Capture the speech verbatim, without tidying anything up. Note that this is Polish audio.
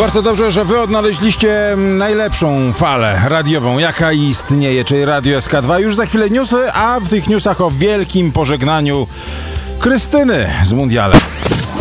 Bardzo dobrze, że wy odnaleźliście najlepszą falę radiową, jaka istnieje, czyli Radio S K dwa. Już za chwilę newsy, a w tych newsach o wielkim pożegnaniu Krystyny z Mundialem.